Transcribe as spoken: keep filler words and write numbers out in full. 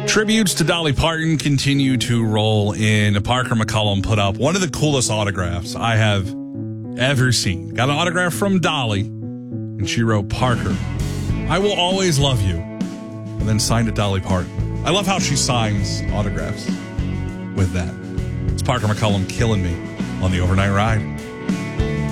Tributes to Dolly Parton continue to roll in. Parker McCollum put up one of the coolest autographs I have ever seen. Got an autograph from Dolly, and she wrote, "Parker, I will always love you," and then signed it Dolly Parton. I love how she signs autographs with that. It's Parker McCollum killing me on the Overnight Ride.